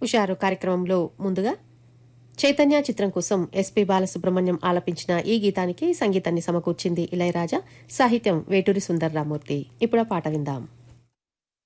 హుషారు కార్యక్రమంలో ముందుగా చైతన్య చిత్రం కోసం ఎస్పి బాలసుబ్రహ్మణ్యం ఆలపించిన ఈ గీతానికి సంగీతాన్ని సమకూర్చింది ఇళయరాజా, సాహిత్యం వేటూరి సుందర్రామూర్తి. ఇప్పుడు ఆ పాట విందాం.